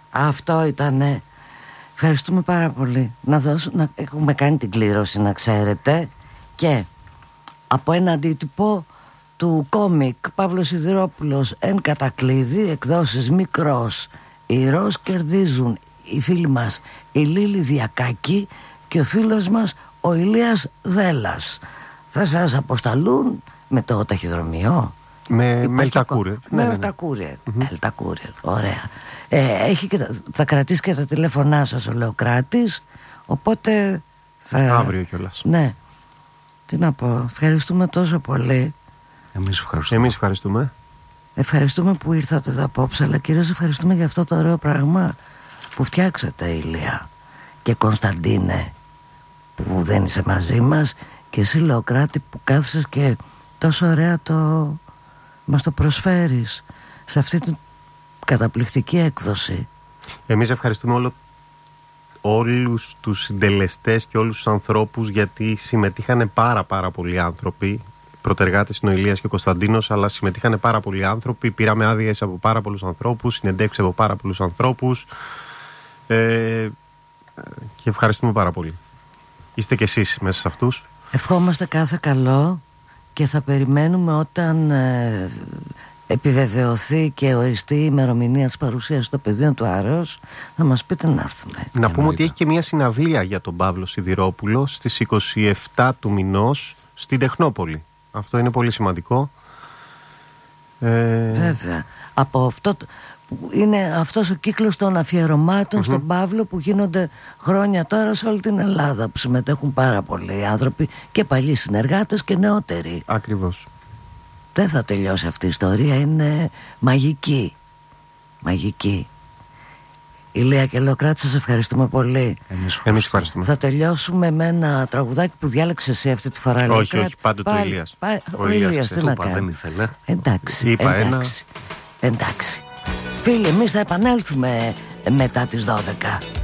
Αυτό ήτανε. Ευχαριστούμε πάρα πολύ. Να έχουμε κάνει την κλήρωση, να ξέρετε. Και από ένα αντίτυπο του κόμικ Παύλος Σιδηρόπουλος εν κατακλείδη, εκδόσεις Μικρός Ήρωος, κερδίζουν οι φίλοι μας η Λίλη Διακάκη και ο φίλος μας ο Ηλίας Δέλλας. Θα σας αποσταλούν με το ταχυδρομείο. Με Ελτακούρερ. Με Ελτακούρερ, ωραία. Θα κρατήσει και τα τηλέφωνά σας ο Λεοκράτης. Οπότε αύριο κιόλας. Ναι. Τι να πω, ευχαριστούμε τόσο πολύ. Εμείς ευχαριστούμε. Ευχαριστούμε που ήρθατε εδώ απόψε, αλλά κυρίως ευχαριστούμε για αυτό το ωραίο πράγμα που φτιάξατε, Ηλία. Και Κωνσταντίνε, που δεν είσαι μαζί μας, και εσύ Λεοκράτη που κάθισες και τόσο ωραία μας το προσφέρεις σε αυτή την καταπληκτική έκδοση. Εμείς ευχαριστούμε όλους τους συντελεστές και όλους τους ανθρώπους, γιατί συμμετείχαν πάρα πολλοί άνθρωποι. Πρωτεργάτες είναι ο Ηλίας και ο Κωνσταντίνος, αλλά συμμετείχαν πάρα πολλοί άνθρωποι. Πήραμε άδειες από πάρα πολλούς ανθρώπους, συνεντεύξεις από πάρα πολλούς ανθρώπους, και ευχαριστούμε πάρα πολύ. Είστε κι εσείς μέσα σε αυτούς. Ευχόμαστε κάθε καλό και θα περιμένουμε όταν επιβεβαιωθεί και οριστεί η ημερομηνία της παρουσίας των παιδιών του Άρεως, να μας πείτε να έρθουμε. Να πούμε ότι έχει και μια συναυλία για τον Παύλο Σιδηρόπουλο στις 27 του μηνός στην Τεχνόπολη. Αυτό είναι πολύ σημαντικό. Βέβαια. Από αυτό είναι αυτός ο κύκλος των αφιερωμάτων στον Παύλο που γίνονται χρόνια τώρα σε όλη την Ελλάδα, που συμμετέχουν πάρα πολλοί άνθρωποι και παλιοί συνεργάτες και νεότεροι. Ακριβώς. Δεν θα τελειώσει αυτή η ιστορία, είναι μαγική. Μαγική. Ηλία και Λεοκράτη, σας ευχαριστούμε πολύ. Εμείς ευχαριστούμε. Θα τελειώσουμε με ένα τραγουδάκι που διάλεξε εσύ αυτή τη φορά. Όχι, πάντοτε ο Ηλίας. Ο Ηλίας τι να κάνει. Δεν ήθελε. Εντάξει. Φίλοι, εμείς θα επανέλθουμε μετά τις 12.